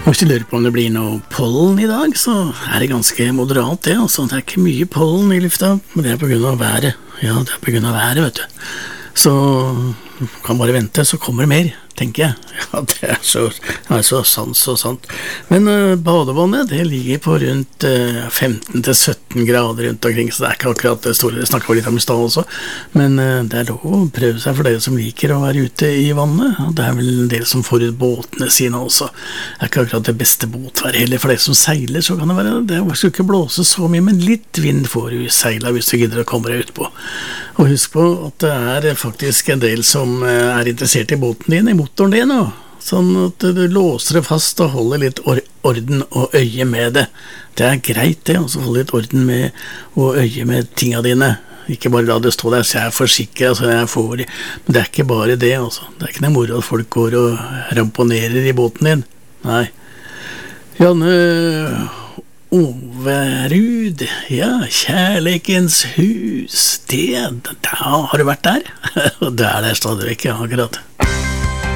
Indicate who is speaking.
Speaker 1: Hvis du lurer på om det blir noe pollen i dag, så er det ganske moderat det, altså. Det er ikke mye pollen i lufta, men det er på grunn av været. Ja, det er på grunn av været, vet du. Så kan bare vente, så kommer det mer, tenker jeg. Ja, det er så sant. Men badevannet, det ligger på rundt 15-17 grader rundt omkring, så det er ikke akkurat det store. Det snakket vi litt om i sted også. Men det er lov å prøve seg for dere som liker å være ute i vannet. Og det er vel en del som får ut båtene sine også. Det er ikke akkurat det beste båtvær heller. For dere som seiler, så kan det være, det skal ikke blåse så mye, men litt vind får du i seila hvis du gidder å komme deg ut på. Og husk på at det er faktisk en del som er interessert i båten din, i motoren din, sånn at du låser det fast og holder litt orden og øye med det. Det er greit det, å holde litt orden med og øye med tingene dine. Ikke bare la det stå der, så jeg er forsikret, så jeg får det. Men det er ikke bare det, altså. Det er ikke noe moro at folk går og ramponerer i båten din. Nei. Janne Overud, ja, Kjærleikens hus, da har du vært der? Og det er der stadig vekk, ja, akkurat.